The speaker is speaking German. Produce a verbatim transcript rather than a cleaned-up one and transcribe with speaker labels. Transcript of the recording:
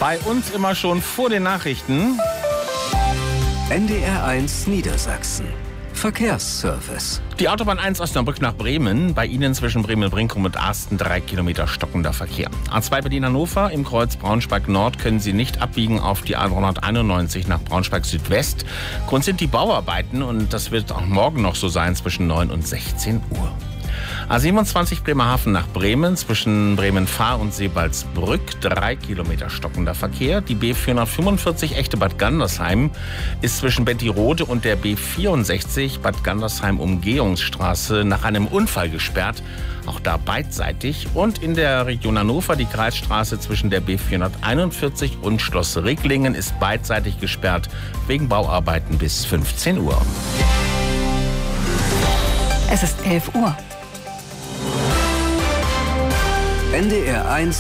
Speaker 1: Bei uns immer schon vor den Nachrichten.
Speaker 2: N D R eins Niedersachsen. Verkehrsservice.
Speaker 1: Die Autobahn eins Osnabrück nach Bremen. Bei Ihnen zwischen Bremen-Brinkum und Arsten drei Kilometer stockender Verkehr. A zwei Berlin-Hannover im Kreuz Braunschweig-Nord können Sie nicht abbiegen auf die A dreihunderteinundneunzig nach Braunschweig-Südwest. Grund sind die Bauarbeiten und das wird auch morgen noch so sein zwischen neun und sechzehn Uhr. A siebenundzwanzig Bremerhaven nach Bremen zwischen Bremen-Fahr und Sebalsbrück drei Kilometer stockender Verkehr. Die B vierhundertfünfundvierzig Echte Bad Gandersheim ist zwischen Bettirode und der B vierundsechzig Bad Gandersheim Umgehungsstraße nach einem Unfall gesperrt. Auch da beidseitig. Und in der Region Hannover die Kreisstraße zwischen der B vierhunderteinundvierzig und Schloss Ricklingen ist beidseitig gesperrt wegen Bauarbeiten bis fünfzehn Uhr.
Speaker 3: Es ist elf Uhr.
Speaker 2: N D R eins